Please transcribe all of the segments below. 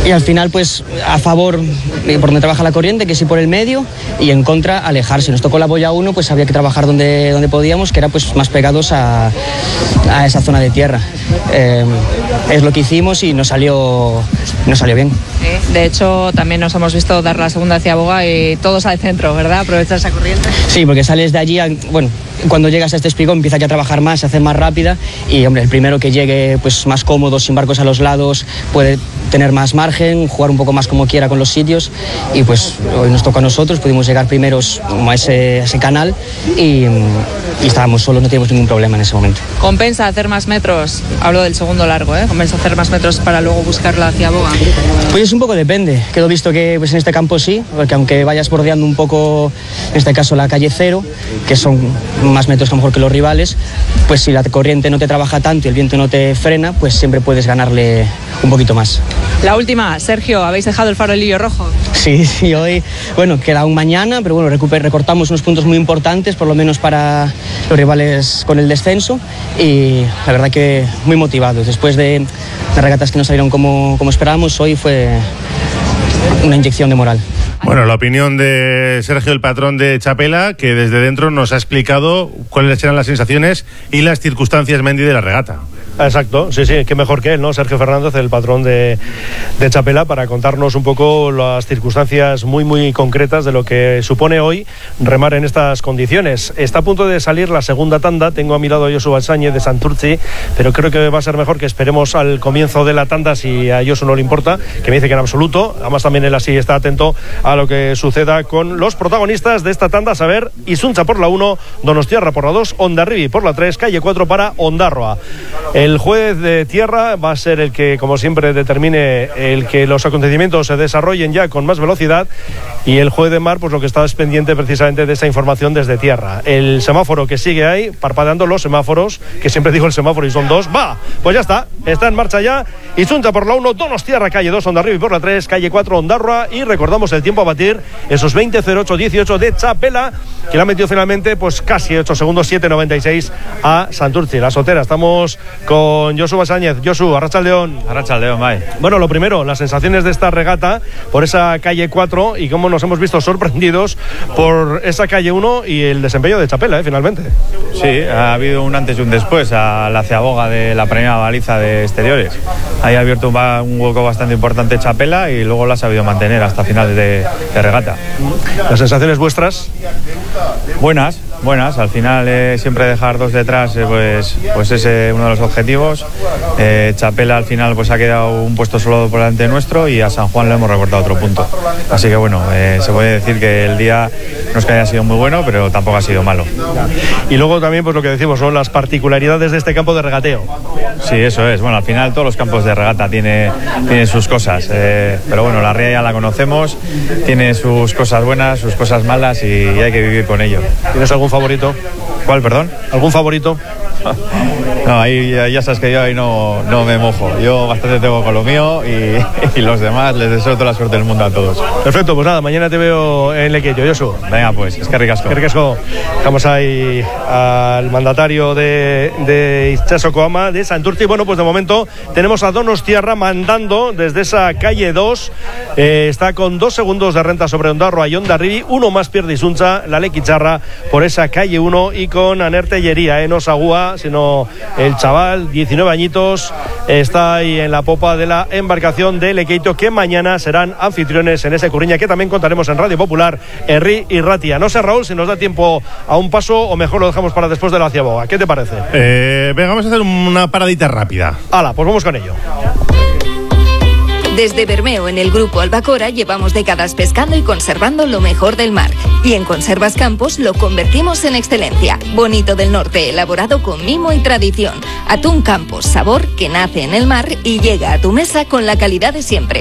Y al final, pues a favor por donde trabaja la corriente, que sí por el medio, y en contra alejarse. Nos tocó la boya 1, pues había que trabajar donde podíamos, que era pues más pegados a esa zona de tierra. Es lo que hicimos y nos salió bien. De hecho, también nos hemos visto dar la segunda hacia Boga y todos al centro, ¿verdad? Aprovechar esa corriente. Sí, porque sales de allí, bueno, cuando llegas a este espigón empiezas ya a trabajar más, se hace más rápida y, hombre, el primero que llegue pues más cómodo, sin barcos a los lados, puede tener más margen, jugar un poco más como quiera con los sitios, y pues hoy nos toca a nosotros, pudimos llegar primeros a ese canal y estábamos solos, no teníamos ningún problema en ese momento. ¿Compensa hacer más metros? Hablo del segundo largo, ¿eh? ¿Compensa hacer más metros para luego buscarla hacia Boga? Pues un poco depende. Quedó visto que pues en este campo sí, porque aunque vayas bordeando un poco, en este caso la calle 0, que son más metros que a lo mejor que los rivales, pues si la corriente no te trabaja tanto y el viento no te frena, pues siempre puedes ganarle un poquito más. La última, Sergio, ¿habéis dejado el farolillo rojo? Sí, hoy, bueno, queda aún mañana, pero bueno, recortamos unos puntos muy importantes, por lo menos para los rivales con el descenso, y la verdad que muy motivados. Después de las regatas que no salieron como esperábamos, hoy fue una inyección de moral. Bueno, la opinión de Sergio, el patrón de Txapela, que desde dentro nos ha explicado cuáles eran las sensaciones y las circunstancias, Mendy, de la regata. Exacto, sí, qué mejor que él, ¿no? Sergio Fernández, el patrón de Txapela, para contarnos un poco las circunstancias muy, muy concretas de lo que supone hoy remar en estas condiciones. Está a punto de salir la segunda tanda, tengo a mi lado a Josu Balsáñez de Santurtzi, pero creo que va a ser mejor que esperemos al comienzo de la tanda, si a Josu no le importa, que me dice que en absoluto. Además también él así está atento a lo que suceda con los protagonistas de esta tanda, a saber, Isuntza por la 1, Donostiarra por la 2, Hondarribi por la 3, calle 4 para Ondarroa. El juez de tierra va a ser el que, como siempre, determine el que los acontecimientos se desarrollen ya con más velocidad, y el juez de mar, pues lo que está es pendiente precisamente de esa información desde tierra. El semáforo que sigue ahí, parpadeando los semáforos, que siempre digo el semáforo y son dos, pues ya está en marcha ya. Isuntza por la 1, Donostiarra calle 2, Hondarribi por la 3, calle 4, Ondarroa, y recordamos el tiempo a batir, esos 20:08:18 de Txapela, que le ha metido finalmente pues casi 8 segundos, 7:96 a Santurtzi, la Sotera. Estamos con Josu Balsáñez. Josu, Arratsaldeon. Arratsaldeon, bye. Bueno, lo primero, las sensaciones de esta regata por esa calle 4 y cómo nos hemos visto sorprendidos por esa calle 1 y el desempeño de Txapela, finalmente. Sí, ha habido un antes y un después a la ciaboga de la primera baliza de exteriores. Ahí ha abierto un hueco bastante importante Txapela y luego lo ha sabido mantener hasta finales de regata. ¿Las sensaciones vuestras? Buenas. Al final siempre dejar dos detrás pues es uno de los objetivos. Txapela al final pues ha quedado un puesto solo por delante nuestro y a San Juan le hemos recortado otro punto. Así que bueno, se puede decir que el día no es que haya sido muy bueno, pero tampoco ha sido malo. Y luego también pues lo que decimos son las particularidades de este campo de regateo. Sí, eso es. Bueno, al final todos los campos de regata tienen sus cosas, pero bueno, la ría ya la conocemos, tiene sus cosas buenas, sus cosas malas y hay que vivir con ello. ¿Tienes algún favorito? ¿Cuál, perdón? ¿Algún favorito? No, ahí ya sabes que yo ahí no me mojo. Yo bastante tengo con lo mío y los demás les deseo toda la suerte del mundo a todos. Perfecto, pues nada, mañana te veo en Lequeitio, Josu. Venga, pues, es que ricasco. Dejamos ahí al mandatario de Itxaso Ama, de Santurtzi. Bueno, pues de momento tenemos a Donostiarra mandando desde esa calle 2. Está con 2 segundos de renta sobre Ondarroa y Hondarribi. Uno más pierde Isuntza, la Lequitxarra, por esa calle 1 y con Anertellería, no Sagúa, sino el chaval, 19 añitos, está ahí en la popa de la embarcación de Lequeitio, que mañana serán anfitriones en ese Curriña, que también contaremos en Radio Popular, Herri y Ratia. No sé, Raúl, si nos da tiempo a un paso o mejor lo dejamos para después de la ciaboga. ¿Qué te parece? Venga, vamos a hacer una paradita rápida. Hala, pues vamos con ello. Desde Bermeo, en el Grupo Albacora, llevamos décadas pescando y conservando lo mejor del mar. Y en Conservas Campos lo convertimos en excelencia. Bonito del Norte, elaborado con mimo y tradición. Atún Campos, sabor que nace en el mar y llega a tu mesa con la calidad de siempre.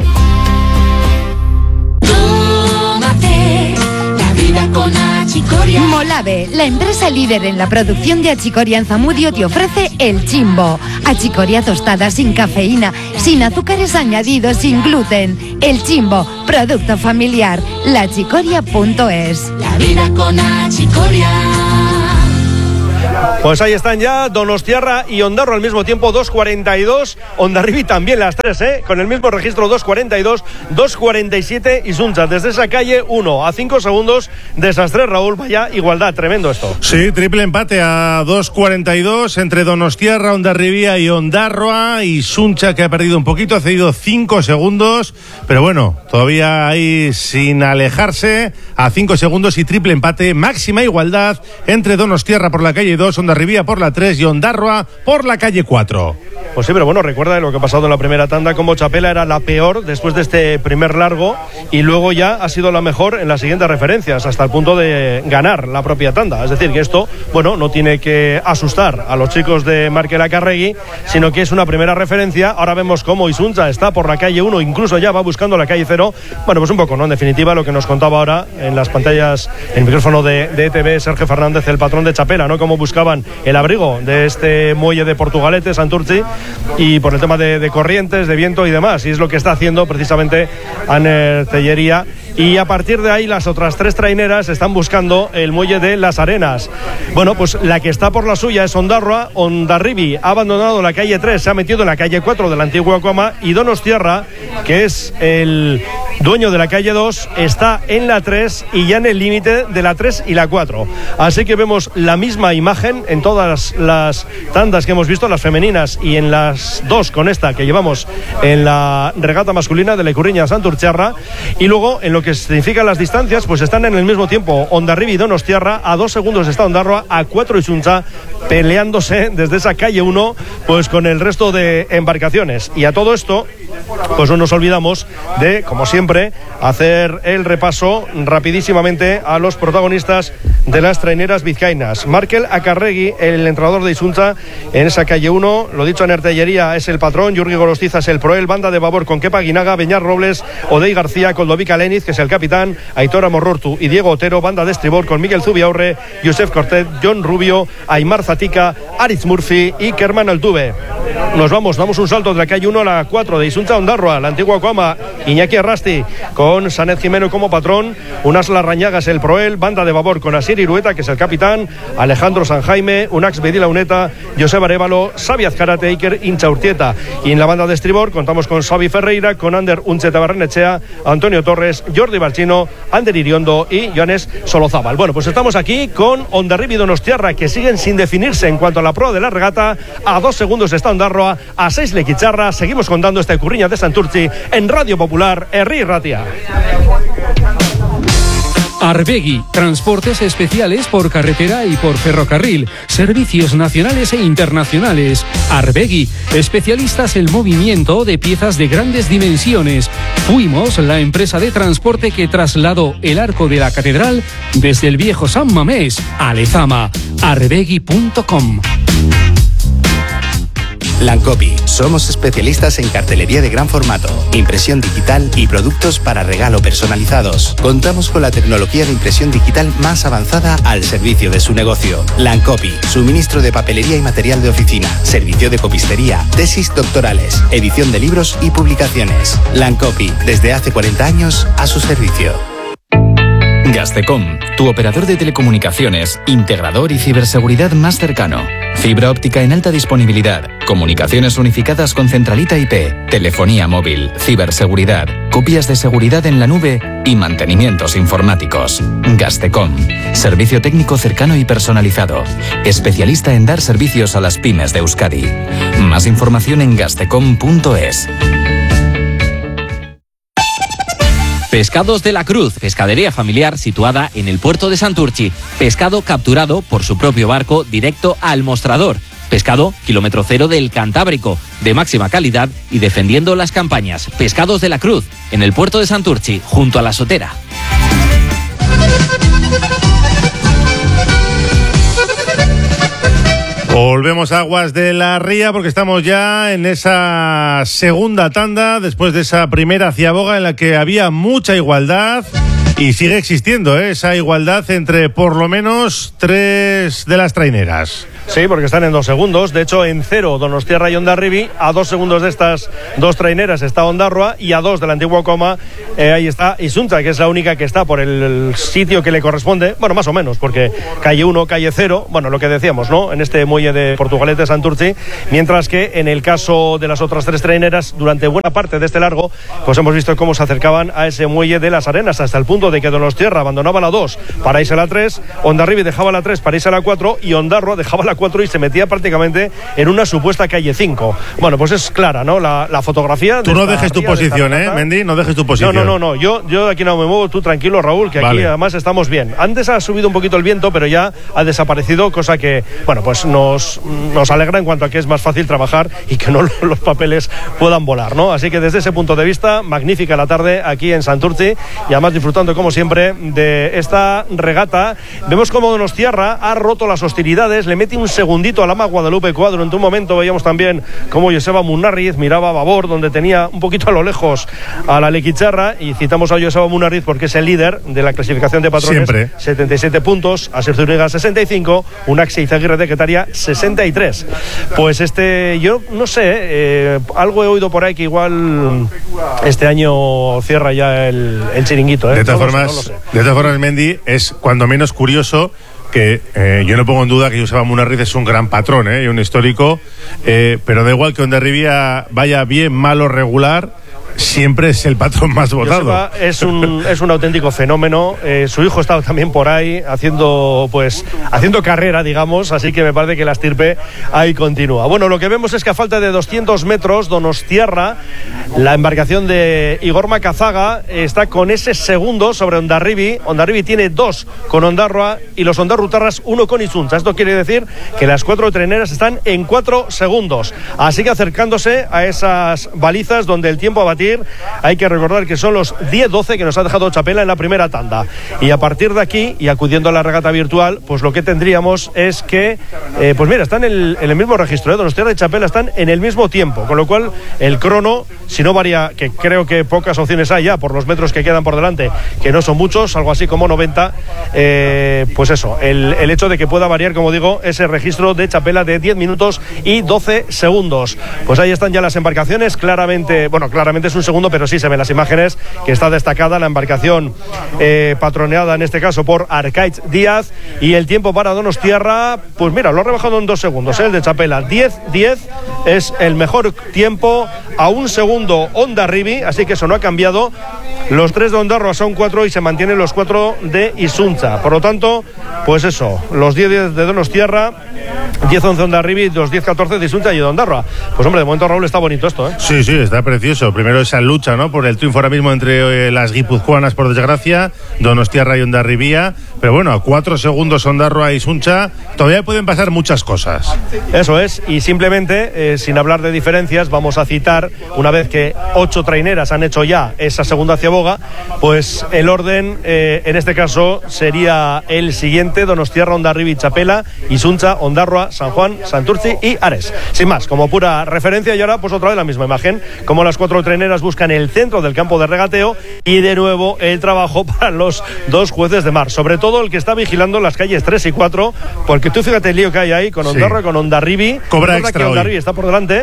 Con Achicoria. Molave, la empresa líder en la producción de achicoria en Zamudio, te ofrece el Chimbo. Achicoria tostada sin cafeína, sin azúcares añadidos, sin gluten. El Chimbo, producto familiar. Lachicoria.es. La vida con Achicoria. Pues ahí están ya Donostiarra y Ondarroa al mismo tiempo, 2.42. Hondarribia también las tres, con el mismo registro, 2.42, 2.47 y Suncha. Desde esa calle 1 a 5 segundos de esas tres, Raúl, vaya igualdad, tremendo esto. Sí, triple empate a 2.42 entre Donostiarra, Hondarribia y Ondarroa, y Suncha, que ha perdido un poquito, ha cedido 5 segundos, pero bueno, todavía ahí sin alejarse, a 5 segundos y triple empate, máxima igualdad entre Donostiarra por la calle 2, Hondarribia por la 3 y Ondarroa por la calle 4. Pues sí, pero bueno, recuerda lo que ha pasado en la primera tanda, como Chapela era la peor después de este primer largo y luego ya ha sido la mejor en las siguientes referencias, hasta el punto de ganar la propia tanda. Es decir, que esto, bueno, no tiene que asustar a los chicos de Markel Acarregui, sino que es una primera referencia. Ahora vemos cómo Isuncha está por la calle 1, incluso ya va buscando la calle 0. Bueno, pues un poco, ¿no? En definitiva, lo que nos contaba ahora en las pantallas, el micrófono de ETV, Sergio Fernández, el patrón de Chapela, ¿no? Cómo buscaban el abrigo de este muelle de Portugalete, Santurtzi, y por el tema de corrientes, de viento y demás, y es lo que está haciendo precisamente Aner Tellería. Y a partir de ahí las otras tres traineras están buscando el muelle de Las Arenas. Bueno, pues la que está por la suya es Ondarroa. Hondarribia ha abandonado la calle 3, se ha metido en la calle 4 de la antigua Coma, y Donostiarra, que es el dueño de la calle 2, está en la 3 y ya en el límite de la 3 y la 4. Así que vemos la misma imagen en todas las tandas que hemos visto, las femeninas y en las dos con esta que llevamos en la regata masculina de la Icurriña Santurtziarra. Y luego en lo que significan las distancias, pues están en el mismo tiempo Hondarribia y Donostiarra. A 2 segundos está Ondarroa, a 4 Isuncha, peleándose desde esa calle 1 pues con el resto de embarcaciones. Y a todo esto pues no nos olvidamos de, como siempre, hacer el repaso rapidísimamente a los protagonistas de las traineras vizcaínas. Markel Acarregui, el entrenador de Isuncha, en esa calle 1, lo dicho, Aner Tellería es el patrón, Jurgi Gorostiza es el proel, banda de babor con Kepa Guinaga, Beñar Robles, Odey García, Coldovica Leniz, que es el capitán, Aitor Amorortu y Diego Otero, banda de estribor con Miguel Zubiaurre, Josep Cortet, John Rubio, Aymar Zatica, Aritz Murphy y Kerman Altuve. Nos vamos, damos un salto de la calle 1 a la 4 de Isuncha Ondarroa, la antigua Coma, Iñaki Arrasti con Sanet Jimeno como patrón, Unas Larrañagas el proel, banda de babor con Asier Irueta, que es el capitán, Alejandro San Jaime, Unax Bedila Uneta, Josep Arevalo, Xavi Azcárate, Iker Inchaurtieta. Y en la banda de estribor contamos con Xavi Ferreira, con Ander Uncheta Barrenechea, Antonio Torres, Jordi Barchino, Ander Iriondo y Joanes Solozábal. Bueno, pues estamos aquí con Hondarribia y Donostiarra, que siguen sin definirse en cuanto a la prueba de la regata. A 2 segundos está Ondarroa, a 6 Lequicharra. Seguimos contando esta Icurriña de Santurtzi en Radio Popular, Herri Ratia. Arvegui, transportes especiales por carretera y por ferrocarril, servicios nacionales e internacionales. Arvegui, especialistas en movimiento de piezas de grandes dimensiones. Fuimos la empresa de transporte que trasladó el arco de la catedral desde el viejo San Mamés a Lezama. Arvegui.com. Lancopi, somos especialistas en cartelería de gran formato, impresión digital y productos para regalo personalizados. Contamos con la tecnología de impresión digital más avanzada al servicio de su negocio. Lancopi, suministro de papelería y material de oficina, servicio de copistería, tesis doctorales, edición de libros y publicaciones. Lancopi, desde hace 40 años a su servicio. Gastecom, tu operador de telecomunicaciones, integrador y ciberseguridad más cercano. Fibra óptica en alta disponibilidad, comunicaciones unificadas con centralita IP, telefonía móvil, ciberseguridad, copias de seguridad en la nube y mantenimientos informáticos. Gastecom, servicio técnico cercano y personalizado, especialista en dar servicios a las pymes de Euskadi. Más información en gastecom.es. Pescados de la Cruz, pescadería familiar situada en el puerto de Santurtzi. Pescado capturado por su propio barco directo al mostrador. Pescado kilómetro cero del Cantábrico, de máxima calidad y defendiendo las campañas. Pescados de la Cruz, en el puerto de Santurtzi, junto a la Sotera. Volvemos a Aguas de la Ría porque estamos ya en esa segunda tanda después de esa primera ciaboga en la que había mucha igualdad y sigue existiendo esa igualdad entre por lo menos 3 de las traineras. Sí, porque están en 2 segundos. De hecho, en 0 Donostiarra y Hondarribia. A 2 segundos de estas 2 traineras está Ondarroa, y a 2 del antiguo Coma ahí está Isunza, que es la única que está por el sitio que le corresponde. Bueno, más o menos, porque calle 1, calle 0, bueno, lo que decíamos, ¿no? En este muelle de Portugalete de Santurtzi. Mientras que en el caso de las otras 3 traineras, durante buena parte de este largo, pues hemos visto cómo se acercaban a ese muelle de las Arenas, hasta el punto de que Donostiarra abandonaba la 2 para irse a la 3, Hondarribia dejaba la 3 para irse a la 4, y Ondarroa dejaba la 4 y se metía prácticamente en una supuesta calle 5. Bueno, pues es clara, ¿no? La fotografía. Tú no dejes tu posición, Mendy, no dejes tu posición. No. Yo de aquí no me muevo, tú tranquilo, Raúl, que aquí además estamos bien. Antes ha subido un poquito el viento, pero ya ha desaparecido, cosa que, bueno, pues nos alegra en cuanto a que es más fácil trabajar y que no los papeles puedan volar, ¿no? Así que desde ese punto de vista, magnífica la tarde aquí en Santurtzi, y además disfrutando, como siempre, de esta regata. Vemos cómo Donostiarra ha roto las hostilidades, le mete un segundito al ama Guadalupe Coa. Durante un momento veíamos también cómo Joseba Munarriz miraba a babor, donde tenía un poquito a lo lejos a la Lequicharra, y citamos a Joseba Munarriz porque es el líder de la clasificación de patrones. Siempre. 77 puntos, Asier Zúñiga 65, Unaxi Izaguirre de Getaria 63. Pues yo no sé, algo he oído por ahí que igual este año cierra ya el chiringuito. De todas formas, Mendy, es cuando menos curioso que yo no pongo en duda que Joseba Munarriz es un gran patrón y un histórico, pero da igual que Hondarribia vaya bien, mal o regular, siempre es el patrón más votado. Joseba es un auténtico fenómeno. Su hijo estaba también por ahí haciendo carrera, digamos, así que me parece que la estirpe ahí continúa. Bueno, lo que vemos es que a falta de 200 metros, Donostiarra, la embarcación de Igor Macazaga, está con ese segundo sobre Hondarribia. Hondarribia tiene 2 con Ondarroa y los ondarrutarras 1 con Isunza. Esto quiere decir que las 4 treneras están en 4 segundos. Así que acercándose a esas balizas donde el tiempo a batir, hay que recordar que son los 10-12 que nos ha dejado Chapela en la primera tanda, y a partir de aquí, y acudiendo a la regata virtual, pues lo que tendríamos es que pues mira, están en el mismo registro, Donostiarra y Chapela están en el mismo tiempo, con lo cual el crono, si no varía, que creo que pocas opciones hay ya por los metros que quedan por delante, que no son muchos, algo así como 90, pues eso, el hecho de que pueda variar, como digo, ese registro de Chapela de 10 minutos y 12 segundos. Pues ahí están ya las embarcaciones, claramente es un segundo, pero sí se ven las imágenes que está destacada la embarcación patroneada en este caso por Arcaiz Díaz, y el tiempo para Donostiarra, pues mira, lo ha rebajado en 2 segundos, el de Chapela 10-10 es el mejor tiempo, a 1 segundo Hondarribia, así que eso no ha cambiado. Los 3 de Ondarroa son 4 y se mantienen los 4 de Isunza. Por lo tanto, pues eso, los 10 de Donostiarra, 10-11 Hondarribia y los 10-14 de Isunza y de Ondarroa. Pues hombre, de momento, Raúl, está bonito esto, ¿eh? Sí, está precioso. Primero esa lucha, ¿no?, por el triunfo ahora mismo entre las guipuzcoanas, por desgracia, Donostiarra y Hondarribia. Pero bueno, a 4 segundos Ondarroa y Isunza, todavía pueden pasar muchas cosas. Eso es, y simplemente, sin hablar de diferencias, vamos a citar, una vez que 8 traineras han hecho ya esa segunda ciaboga, pues el orden, en este caso, sería el siguiente: Donostiarra, Hondarribia y Chapela, Isunza, Ondarroa, San Juan, Santurtzi y Ares. Sin más, como pura referencia, y ahora pues otra vez la misma imagen, como las 4 traineras buscan el centro del campo de regateo, y de nuevo el trabajo para los 2 jueces de mar, sobre todo el que está vigilando las calles 3 y 4, porque tú fíjate el lío que hay ahí con Ondarroa y con Hondarribia. Cobra extra que Hondarribia está por delante,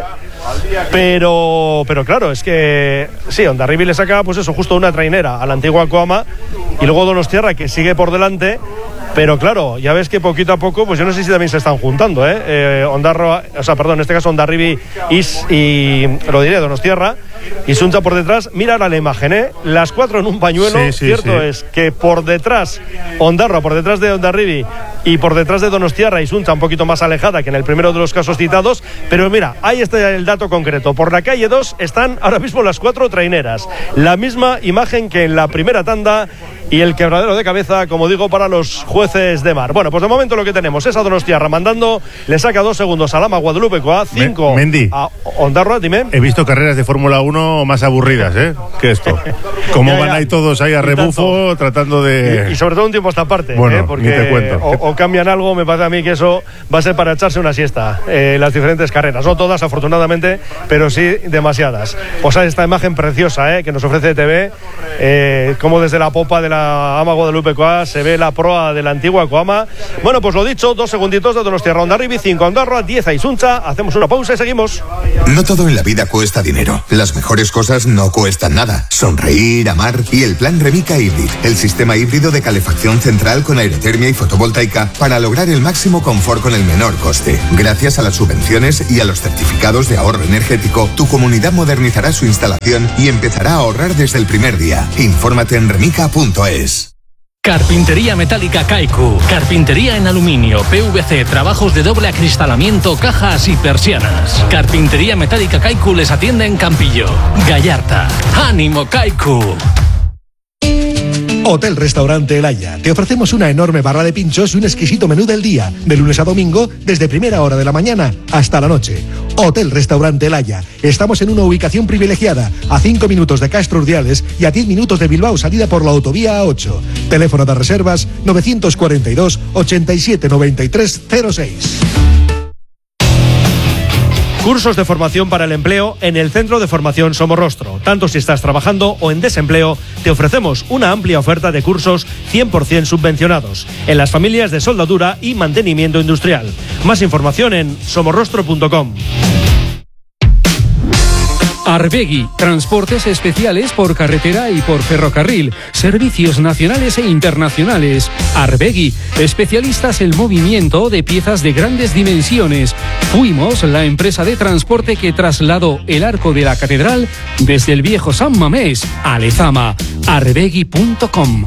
pero claro, es que sí, Hondarribia le saca pues eso, justo una trainera a la antigua Coama, y luego Donostiarra, que sigue por delante. Pero claro, ya ves que poquito a poco, pues yo no sé si también se están juntando, Ondarroa, en este caso Hondarribia y lo diré, Donostiarra, y Suncha por detrás. Mira ahora la imagen, las 4 en un pañuelo. Cierto es que por detrás Ondarroa, por detrás de Hondarribia y por detrás de Donostiarra y Suncha un poquito más alejada que en el primero de los casos citados. Pero mira, ahí está el dato concreto. Por la calle 2 están ahora mismo las 4 traineras, la misma imagen que en la primera tanda, y el quebradero de cabeza, como digo, para los jueces de mar. Bueno, pues de momento lo que tenemos es a Donostiarra mandando, le saca 2 segundos al ama Guadalupe Coa, 5 Mendy, a Ondarroa. Dime. He visto carreras de Fórmula 1 uno más aburridas, que esto. Como van ahí todos ahí a rebufo tratando de... Y sobre todo un tiempo a esta parte, bueno, porque ni te cuento. O cambian algo, me parece a mí que eso va a ser para echarse una siesta, las diferentes carreras. No todas, afortunadamente, pero sí demasiadas. Pues hay esta imagen preciosa que nos ofrece TV, como desde la popa de la Ama Guadalupe Coa se ve la proa de la antigua Coama. Bueno, pues lo dicho, 2 segunditos de Donostia Hondarribia, 5 Ondarroa, 10 a Isuncha. Hacemos una pausa y seguimos. No todo en la vida cuesta dinero. Las mejores cosas no cuestan nada. Sonreír, amar y el plan Remica Hybrid, el sistema híbrido de calefacción central con aerotermia y fotovoltaica para lograr el máximo confort con el menor coste. Gracias a las subvenciones y a los certificados de ahorro energético, tu comunidad modernizará su instalación y empezará a ahorrar desde el primer día. Infórmate en remica.es. Carpintería metálica Kaiku. Carpintería en aluminio, PVC, trabajos de doble acristalamiento, cajas y persianas. Carpintería metálica Kaiku les atiende en Campillo, Gallarta. ¡Ánimo, Kaiku! Hotel Restaurante El Haya. Te ofrecemos una enorme barra de pinchos y un exquisito menú del día, de lunes a domingo, desde primera hora de la mañana hasta la noche. Hotel Restaurante El Haya. Estamos en una ubicación privilegiada, a 5 minutos de Castro Urdiales y a 10 minutos de Bilbao, salida por la autovía A8. Teléfono de reservas 942 87 93 06. Cursos de formación para el empleo en el Centro de Formación Somorrostro. Tanto si estás trabajando o en desempleo, te ofrecemos una amplia oferta de cursos 100% subvencionados en las familias de soldadura y mantenimiento industrial. Más información en somorrostro.com. Arbegui, transportes especiales por carretera y por ferrocarril, servicios nacionales e internacionales. Arbegui, especialistas en movimiento de piezas de grandes dimensiones. Fuimos la empresa de transporte que trasladó el arco de la catedral desde el viejo San Mamés a Lezama. Arbegui.com.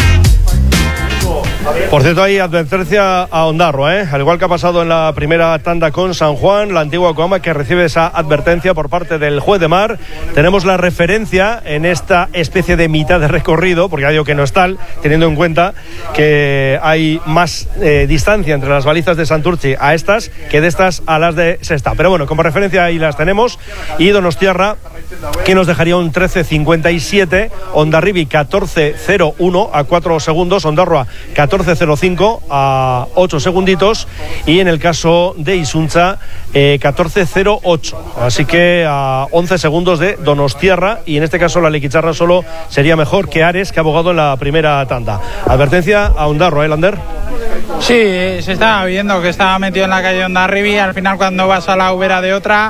Por cierto, hay advertencia a Ondarroa, al igual que ha pasado en la primera tanda con San Juan, la antigua Coama que recibe esa advertencia por parte del juez de mar. Tenemos la referencia en esta especie de mitad de recorrido, porque ya digo que no es tal, teniendo en cuenta que hay más distancia entre las balizas de Santurtzi a estas que de estas a las de Sesta. Pero bueno, como referencia ahí las tenemos. Y Donostiarra, que nos dejaría un 13.57, Hondarribia 14.01 a 4 segundos, Ondarroa 14.05 a 8 segunditos y en el caso de Isuncha 14.08, así que a 11 segundos de Donostiarra, y en este caso la Lequicharra solo sería mejor que Ares, que ha abogado en la primera tanda. Advertencia a Ondarroa, Lander. Sí, se estaba viendo que estaba metido en la calle Hondarribia. Al final, cuando vas a la ubera de otra,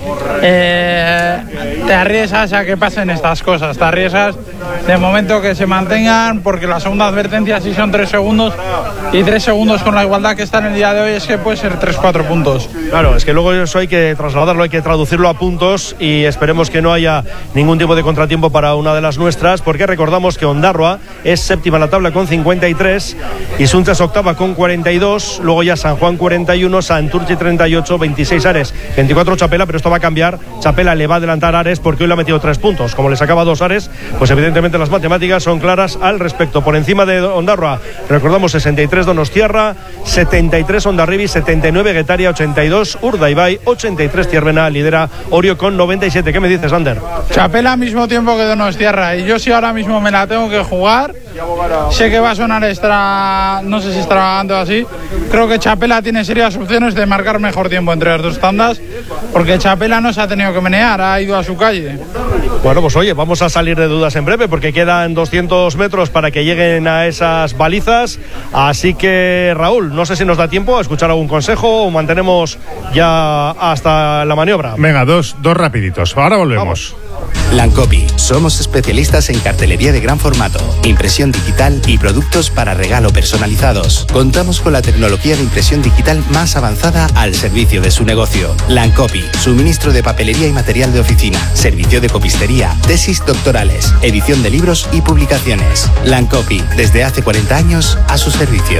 te arriesgas a que pasen estas cosas, te arriesgas de momento que se mantengan, porque la segunda advertencia sí son 3 segundos, y 3 segundos con la igualdad que está en el día de hoy es que puede ser 3-4 puntos. Claro, es que luego eso hay que trasladarlo, hay que traducirlo a puntos, y esperemos que no haya ningún tipo de contratiempo para una de las nuestras, porque recordamos que Ondarroa es séptima en la tabla con 53, Isuncha es octava con 42, luego ya San Juan 41, Santurtzi 38, 26 Ares, 24 Chapela, pero esto va a cambiar. Chapela le va a adelantar a Ares porque hoy le ha metido 3 puntos. Como le sacaba 2 Ares, pues evidentemente las matemáticas son claras al respecto. Por encima de Ondarroa, recordamos 63 Donostiarra, 73 Hondarribia, 79 Guetaria, 82 Urdaibai, 83 Tiervena, lidera Orio con 97. ¿Qué me dices, Ander? Chapela al mismo tiempo que Donostiarra, y yo si ahora mismo me la tengo que jugar, sé que va a sonar no sé si extravagante o así, creo que Chapela tiene serias opciones de marcar mejor tiempo entre las dos tandas, porque Chapela no se ha tenido que menear, ha ido a su calle. Bueno, pues oye, vamos a salir de dudas en breve, porque quedan 200 metros para que lleguen a esas balizas, así que Raúl, no sé si nos da tiempo a escuchar algún consejo o mantenemos ya hasta la maniobra. Venga, dos rapiditos, ahora volvemos. Vamos. Lancopi, somos especialistas en cartelería de gran formato, impresión digital y productos para regalo personalizados. Contamos con la tecnología de impresión digital más avanzada al servicio de su negocio. Lancopi, suministro de papelería y material de oficina, servicio de copistería, tesis doctorales, edición de libros y publicaciones. Lancopi, desde hace 40 años a su servicio.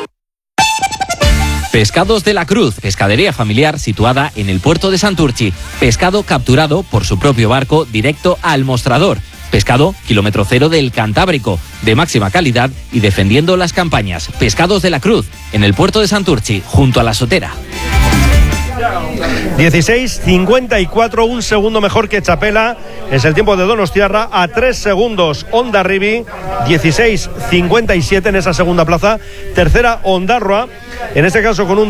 Pescados de la Cruz, pescadería familiar situada en el puerto de Santurtzi. Pescado capturado por su propio barco directo al mostrador. Pescado kilómetro cero del Cantábrico, de máxima calidad y defendiendo las campañas. Pescados de la Cruz, en el puerto de Santurtzi, junto a la Sotera. 16:54, un segundo mejor que Chapela. Es el tiempo de Donostiarra, a 3 segundos Hondarribia, 16:57 en esa segunda plaza. Tercera Ondarroa, en este caso con un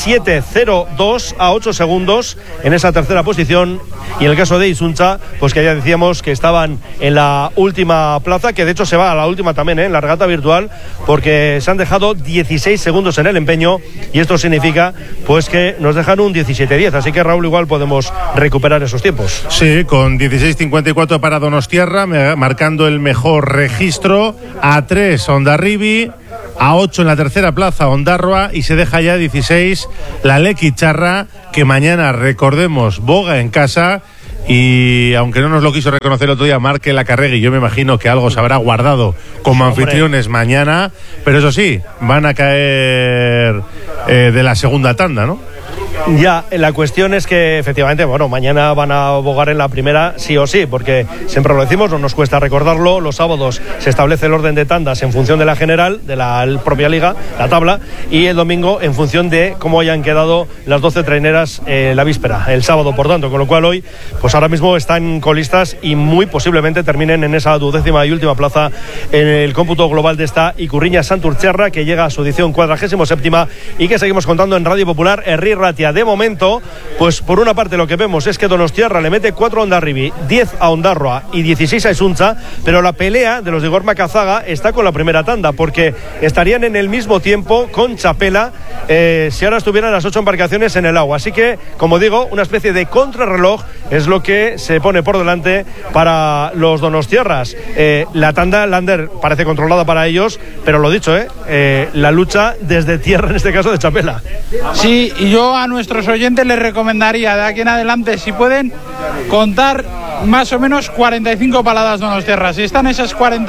17:02, a 8 segundos en esa tercera posición. Y en el caso de Isuncha, pues que ya decíamos que estaban en la última plaza, que de hecho se va a la última también, en la regata virtual, porque se han dejado 16 segundos en el empeño, y esto significa pues que nos dejan un 17:10, así que Raúl, igual podemos recuperar esos tiempos. Sí, con 16:54 para Donostiarra, marcando el mejor registro. A 3 Hondarribia, a 8 en la tercera plaza Ondarroa, y se deja ya 16 la Lequicharra, que mañana, recordemos, boga en casa. Y aunque no nos lo quiso reconocer el otro día Marque Lacarregui, yo me imagino que algo se habrá guardado como anfitriones mañana, pero eso sí, van a caer de la segunda tanda, ¿no? Ya, la cuestión es que efectivamente, bueno, mañana van a bogar en la primera sí o sí, porque siempre lo decimos, no nos cuesta recordarlo, los sábados se establece el orden de tandas en función de la general, de la propia liga, la tabla, y el domingo en función de cómo hayan quedado las 12 traineras la víspera, el sábado, por tanto, con lo cual hoy, pues ahora mismo están colistas y muy posiblemente terminen en esa 12ª y última plaza en el cómputo global de esta Icurriña Santurtziarra, que llega a su edición 47ª y que seguimos contando en Radio Popular, Herri Ratia. De momento, pues por una parte lo que vemos es que Donostiarra le mete 4 a Hondarribia, 10 a Ondarroa y 16 a Isuncha, pero la pelea de los de Igor Macazaga está con la primera tanda, porque estarían en el mismo tiempo con Chapela si ahora estuvieran las 8 embarcaciones en el agua. Así que, como digo, una especie de contrarreloj es lo que se pone por delante para los donostiarras. La tanda Lander parece controlada para ellos, pero lo dicho, la lucha desde tierra, en este caso de Chapela. Sí, y yo a nuestros oyentes les recomendaría de aquí en adelante, si pueden, contar más o menos 45 paladas donostiarras. Si están esas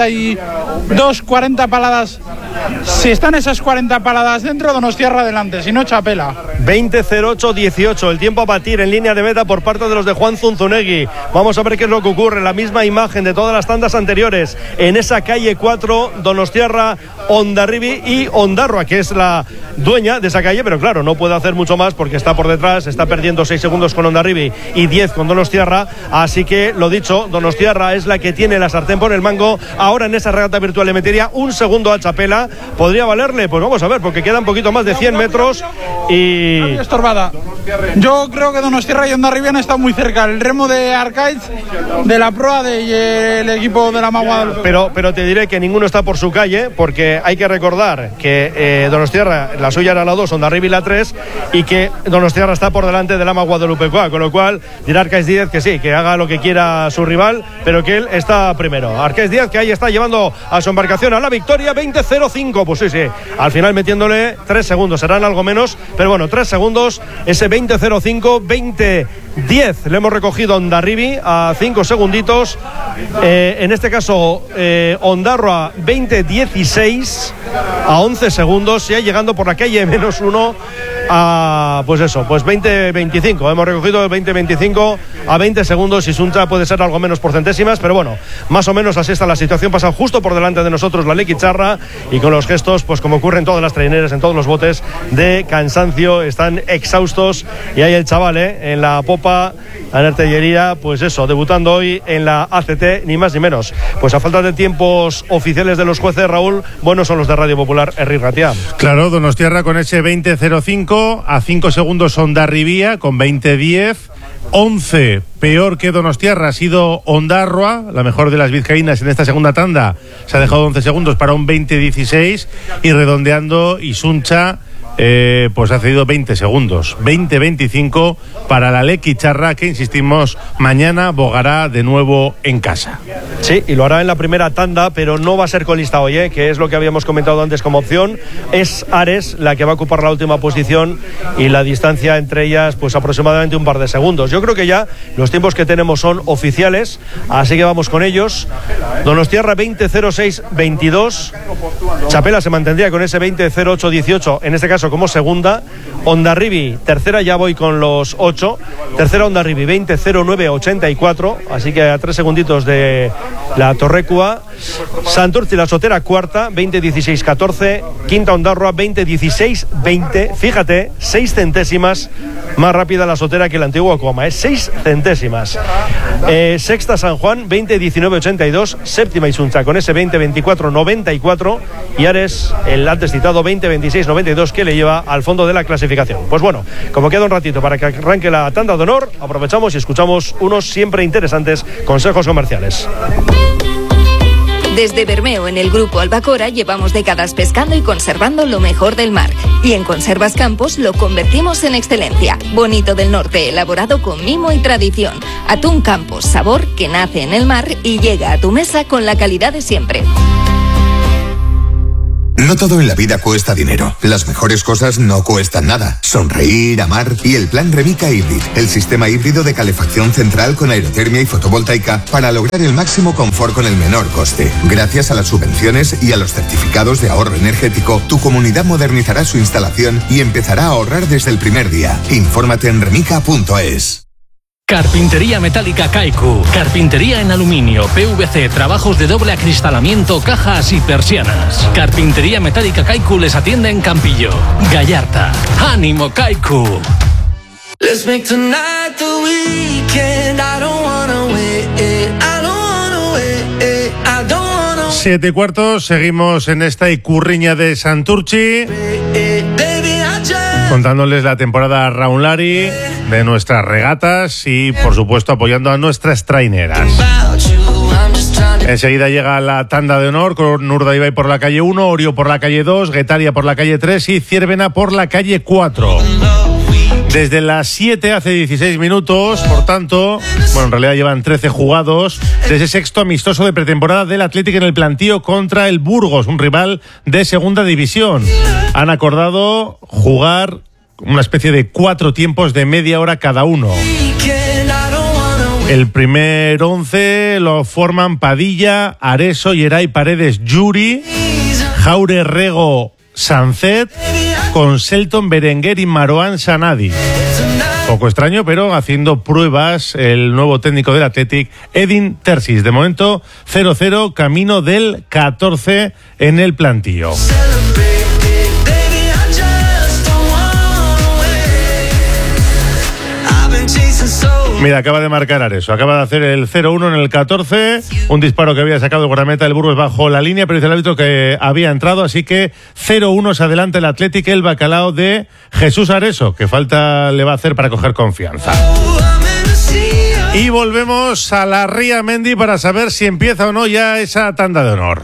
42, 40 paladas, si están esas 40 paladas dentro, Donostiarra adelante, si no, Chapela. 20:08:18, el tiempo a batir en línea de meta por parte de los de Juan Zunzunegui. Vamos a ver qué es lo que ocurre. La misma imagen de todas las tandas anteriores en esa calle 4, Donostiarra, Hondarribia y Ondarroa, que es la dueña de esa calle, pero claro, no puede hacer mucho más porque está por detrás, está perdiendo 6 segundos con Hondarribia y 10 con Donostiarra, así que lo dicho, Donostiarra es la que tiene la sartén por el mango. Ahora en esa regata virtual le metería un segundo a Chapela, podría valerle, pues vamos a ver, porque queda un poquito más de 100 metros y... Estorbada. Yo creo que Donostiarra y Hondarribia han estado muy cerca. El remo de Arcaiz, de la proa del equipo de la Magua. Pero te diré que ninguno está por su calle, porque hay que recordar que Donostiarra, la suya era la 2, Hondarribia la 3, y que Donostiarra está por delante de la Magua de Lupecoa, con lo cual dirá Arcaiz Díaz que sí, que haga lo que quiera su rival, pero que él está primero. Arcaiz Díaz, que ahí está llevando a su embarcación a la victoria, 20:05, pues sí, al final metiéndole 3 segundos, serán algo menos, pero bueno, 3 segundos, ese 20:05, 20:10 le hemos recogido a Hondarribia a 5 segunditos, en este caso Ondarroa 20:16 a 11 segundos, ya llegando por la calle -1 a, pues eso, pues 20:25, hemos recogido el 20:25 a 20 segundos, y Isuncha puede ser algo menos por centésimas, pero bueno, más o menos así está la situación. Pasa justo por delante de nosotros la Lequicharra, y con los gestos, pues como ocurre en todas las traineras, en todos los botes, de cansancio, están exhaustos, y ahí el chaval, en la popa, en artillería, pues eso, debutando hoy en la ACT, ni más ni menos. Pues a falta de tiempos oficiales de los jueces, Raúl, buenos son los de Radio Popular, Herri Ratia. Claro, Donostiarra con ese 20:05, a 5 segundos Hondarribia con 20:10, 11 peor que Donostiarra ha sido Ondarroa, la mejor de las vizcaínas en esta segunda tanda, se ha dejado 11 segundos para un 20:16, y redondeando Isuncha, pues ha cedido 20 segundos, 20:25 para la Lequicharra, que insistimos, mañana bogará de nuevo en casa. Sí, y lo hará en la primera tanda, pero no va a ser colista hoy, que es lo que habíamos comentado antes como opción. Es Ares la que va a ocupar la última posición, y la distancia entre ellas, pues aproximadamente un par de segundos. Yo creo que ya los tiempos que tenemos son oficiales, así que vamos con ellos. Donostiarra 20:06:22, Chapela se mantendría con ese 20:08:18, en este caso como segunda. Hondarribia, tercera, ya voy con los 8. Tercera Hondarribia, 20:09:84, así que a 3 segunditos de la Torrecua. Santurtzi, la Sotera, cuarta, 20-16-14. Quinta, Ondarroa, 20-16-20. Fíjate, 6 centésimas más rápida la Sotera que el antiguo Coma, 6 centésimas. Sexta, San Juan, 20-19-82. Séptima, Isunza, con ese 20-24-94. Y Ares, el antes citado, 20-26-92, que le lleva al fondo de la clasificación. Pues bueno, como queda un ratito para que arranque la tanda de honor, aprovechamos y escuchamos unos siempre interesantes consejos comerciales. Desde Bermeo, en el Grupo Albacora, llevamos décadas pescando y conservando lo mejor del mar. Y en Conservas Campos lo convertimos en excelencia. Bonito del Norte, elaborado con mimo y tradición. Atún Campos, sabor que nace en el mar y llega a tu mesa con la calidad de siempre. No todo en la vida cuesta dinero. Las mejores cosas no cuestan nada. Sonreír, amar y el plan Remica Hybrid, el sistema híbrido de calefacción central con aerotermia y fotovoltaica para lograr el máximo confort con el menor coste. Gracias a las subvenciones y a los certificados de ahorro energético, tu comunidad modernizará su instalación y empezará a ahorrar desde el primer día. Infórmate en remica.es. Carpintería metálica Kaiku. Carpintería en aluminio, PVC, trabajos de doble acristalamiento, cajas y persianas. Carpintería metálica Kaiku les atiende en Campillo, Gallarta. ¡Ánimo, Kaiku! Let's make tonight the weekend. I don't wanna wait. I don't wanna wait. I don't wanna 7:15, seguimos en esta icurriña de Santurtzi, contándoles la temporada Raunlari de nuestras regatas y, por supuesto, apoyando a nuestras traineras. Enseguida llega la tanda de honor con Urdaibai por la calle 1, Orio por la calle 2, Guetaria por la calle 3 y Ciervena por la calle 4. Desde las 7 hace 16 minutos, por tanto, bueno, en realidad llevan 13 jugados, de ese sexto amistoso de pretemporada del Athletic en el plantío contra el Burgos, un rival de segunda división. Han acordado jugar una especie de 4 tiempos de media hora cada uno. El primer 11 lo forman Padilla, Areso, Yeray, Paredes, Yuri, Jaure, Rego, Sancet, con Selton, Berenguer y Marouane Sanadi. Poco extraño, pero haciendo pruebas el nuevo técnico del Athletic, Edin Terzic. De momento 0-0, camino del 14 en el plantío. Mira, acaba de marcar Areso, acaba de hacer el 0-1 en el 14, un disparo que había sacado el guardameta del Burgos bajo la línea, pero dice el árbitro que había entrado, así que 0-1 se adelanta el Athletic, el bacalao de Jesús Areso, que falta le va a hacer para coger confianza. Y volvemos a la Ría Mendy para saber si empieza o no ya esa tanda de honor.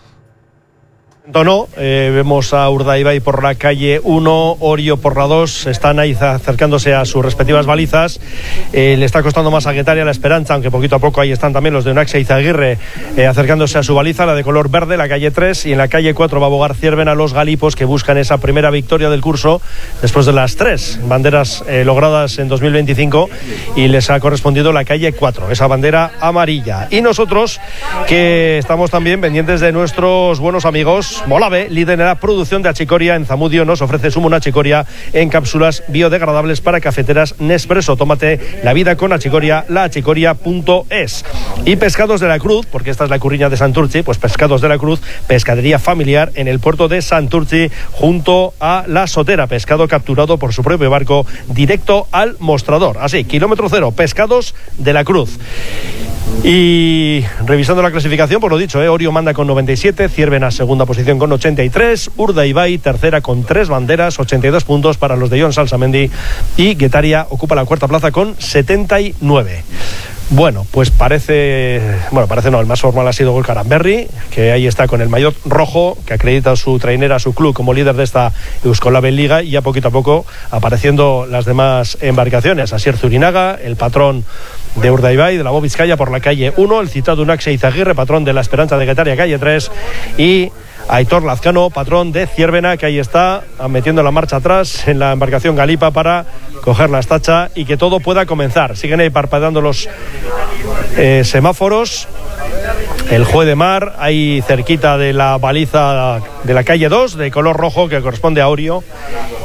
No, vemos a Urdaibai por la calle 1, Orio por la 2, están ahí acercándose a sus respectivas balizas. Le está costando más a Guetaria la esperanza, aunque poquito a poco ahí están también los de Onaxia y Izaguirre acercándose a su baliza, la de color verde, la calle 3, y en la calle 4 va a abogar Ciervena, los galipos que buscan esa primera victoria del curso después de las 3 banderas logradas en 2025, y les ha correspondido la calle 4, esa bandera amarilla. Y nosotros, que estamos también pendientes de nuestros buenos amigos, Molave, líder en la producción de achicoria en Zamudio, nos ofrece su achicoria en cápsulas biodegradables para cafeteras Nespresso. Tómate la vida con achicoria, laachicoria.es. Y Pescados de la Cruz, porque esta es la curriña de Santurtzi, pues Pescados de la Cruz, pescadería familiar en el puerto de Santurtzi junto a la Sotera, pescado capturado por su propio barco directo al mostrador. Así, kilómetro cero, Pescados de la Cruz. Y revisando la clasificación, por lo dicho, Orio manda con 97, Ciervena segunda posición con 83, Urdaibai tercera con 3 banderas, 82 puntos para los de Jon Salsamendi, y Guetaria ocupa la cuarta plaza con 79. Bueno, pues parece no, el más formal ha sido Gorka Aranberri, que ahí está con el maillot rojo, que acredita a su trainera, a su club como líder de esta Euskolabel Liga, y ya poquito a poco apareciendo las demás embarcaciones. Asier Zurinaga, el patrón de Urdaibai, de la Bo Vizcaya por la calle 1, el citado Unaxia Izaguirre, patrón de la Esperanza de Guetaria, calle 3, y Aitor Lazcano, patrón de Ciervena, que ahí está metiendo la marcha atrás en la embarcación Galipa para coger la estacha y que todo pueda comenzar. Siguen ahí parpadeando los semáforos. El juez de mar, ahí cerquita de la baliza de la calle 2, de color rojo, que corresponde a Orio,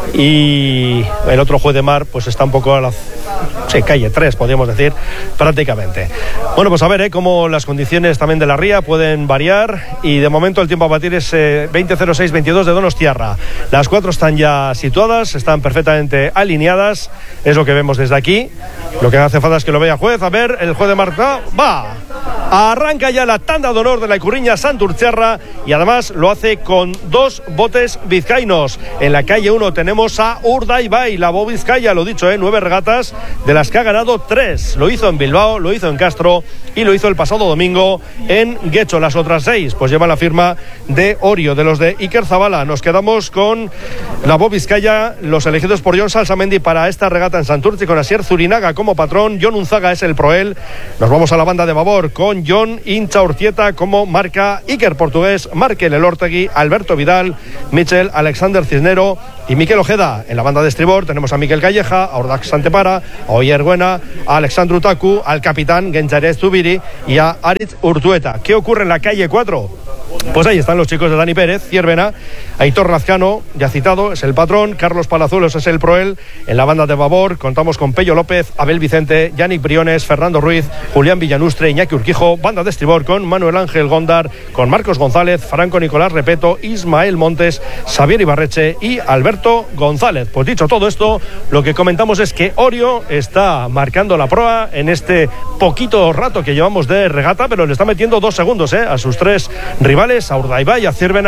y el otro juez de mar pues está un poco a la calle 3, podríamos decir, prácticamente. Bueno, pues a ver cómo las condiciones también de la ría pueden variar, y de momento el tiempo a batir es 20.06.22 de Donostiarra. Las 4 están ya situadas, están perfectamente alineadas, es lo que vemos desde aquí. Lo que hace falta es que lo vea juez. A ver, el juez de mar va. Arranca ya la tanda de honor de la Icurriña Santurtziarra, y además lo hace con 2 botes vizcaínos. En la calle 1 tenemos a Urdaibai, la Bo Vizcaya, lo dicho, 9 regatas, de las que ha ganado 3. Lo hizo en Bilbao, lo hizo en Castro y lo hizo el pasado domingo en Guecho. Las otras 6 pues llevan la firma de Orio, de los de Iker Zabala. Nos quedamos con la Bo Vizcaya, los elegidos por Jon Salsamendi para esta regata en Santurtzi, con Asier Zurinaga como patrón. Jon Unzaga es el proel. Nos vamos a la banda de babor con Jon Inchaurtieta como marca, Iker Portugués, Markel Elortegui, Alberto Vidal, Michel Alexander Cisnero y Miquel Ojeda. En la banda de estribor tenemos a Miquel Calleja, a Ordax Santepara, a Oyer Buena, a Alexandru Taku, al capitán Gentzarez Zubiri y a Aritz Urtueta. ¿Qué ocurre en la calle 4? Pues ahí están los chicos de Dani Pérez, Ciervena, Aitor Lazcano, ya citado, es el patrón, Carlos Palazuelos es el proel. En la banda de babor contamos con Pello López, Abel Vicente, Yannick Briones, Fernando Ruiz, Julián Villanustre, Iñaki Urquijo. Banda de estribor con Manuel Ángel Gondar, con Marcos González, Franco Nicolás Repeto, Ismael Montes, Xavier Ibarreche y Alberto González. Pues dicho todo esto, lo que comentamos es que Orio está marcando la proa en este poquito rato que llevamos de regata, pero le está metiendo 2 segundos a sus 3 rivales, a Urdaibai, a Ciervena